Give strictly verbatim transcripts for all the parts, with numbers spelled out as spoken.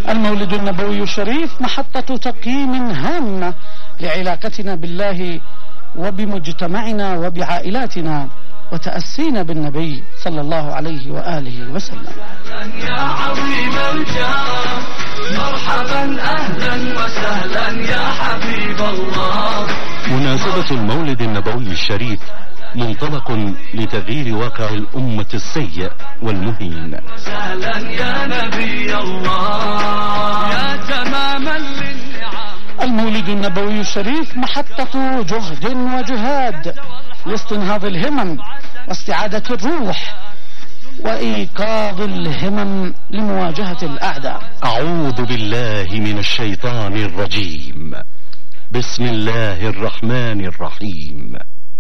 المولد النبوي الشريف محطة تقييم هامة لعلاقتنا بالله وبمجتمعنا وبعائلاتنا وتأسينا بالنبي صلى الله عليه وآله وسلم. يا عظيم الجاه مرحبا أهلا وسهلا يا حبيب الله. مناسبة المولد النبوي الشريف منطلق لتغيير واقع الأمة السيء والمهين. سهلا يا نبي الله يا تماما للنعم. المولد النبوي الشريف محطة جهد وجهاد لاستنهاض الهمم واستعادة الروح وإيقاظ الهمم لمواجهة الأعداء. أعوذ بالله من الشيطان الرجيم. بسم الله الرحمن الرحيم.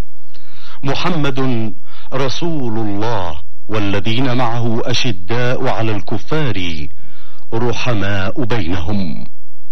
محمد رسول الله والذين معه أشداء على الكفار رحماء بينهم.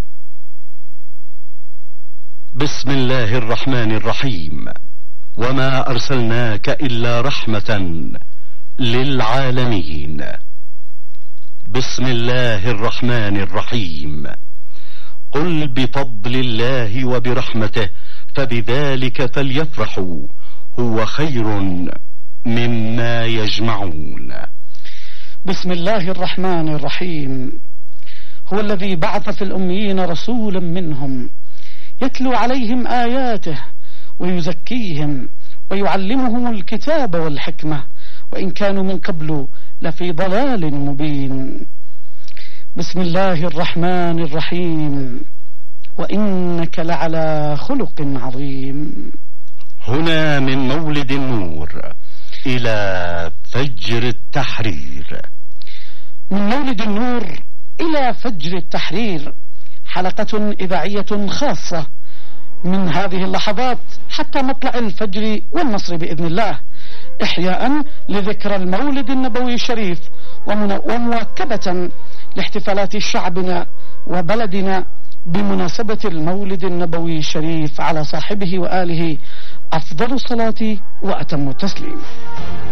بسم الله الرحمن الرحيم. وما أرسلناك إلا رحمة للعالمين. بسم الله الرحمن الرحيم. قل بفضل الله وبرحمته فبذلك فليفرحوا هو خير مما يجمعون. بسم الله الرحمن الرحيم. هو الذي بعث في الأميين رسولا منهم يتلو عليهم آياته ويزكيهم ويعلمهم الكتاب والحكمة وإن كانوا من قبل لفي ضلال مبين. بسم الله الرحمن الرحيم. وإنك لعلى خلق عظيم. هنا من مولد النور إلى فجر التحرير. من مولد النور إلى فجر التحرير، حلقة إذاعية خاصة من هذه اللحظات حتى مطلع الفجر والنصر بإذن الله، إحياء لذكرى المولد النبوي الشريف ومواكبة لاحتفالات شعبنا وبلدنا بمناسبة المولد النبوي الشريف على صاحبه وآله أفضل الصلاة وأتم التسليم.